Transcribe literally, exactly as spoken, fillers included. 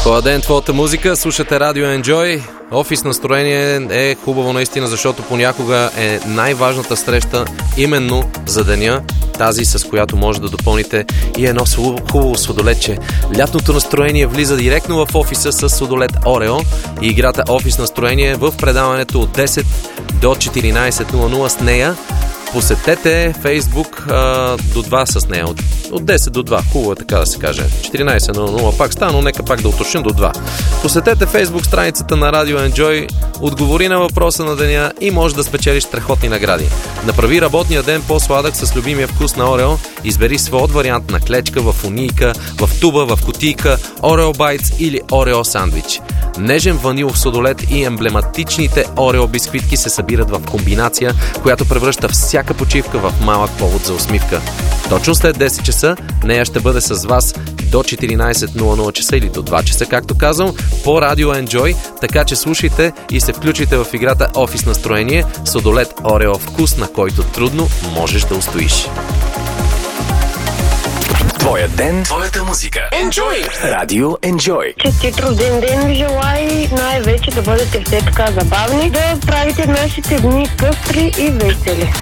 Твоя ден, твоята музика, слушате Радио Enjoy. Офис настроение е хубаво наистина, защото понякога е най-важната среща именно за деня, тази с която може да допълните и едно хубаво сладолетче. Лятното настроение влиза директно в офиса с сладолет Орео и играта Офис настроение в предаването от десет до четиринайсет нула нула с нея. Посетете Facebook а, до два с нея. От, от десет до два. Хубаво е така да се каже. четиринайсет нула нула пак стана, но нека пак да уточним до два. Посетете Facebook страницата на Radio Enjoy, отговори на въпроса на деня и може да спечелиш страхотни награди. Направи работния ден по-сладък с любимия вкус на Орео. Избери своят вариант на клечка, в унийка, в туба, в кутийка, Орео Байтс или Орео сандвич. Нежен ванилов сладолет и емблематичните Орео бисквитки се събират в комбинация, която превръща всяка почивка в малък повод за усмивка. Точно след десет часа нея ще бъде с вас до четиринайсет нула нула часа или до два часа, както казвам, по Радио Enjoy, така че слушайте и се включите в играта Офис настроение, сладолет Орео вкус, на който трудно можеш да устоиш. Твоя ден, твоята музика. Enjoy! Радио Enjoy. Честит рожден ден ви желая и най-вече да бъдете все така забавни, да правите нашите дни къстри и весели.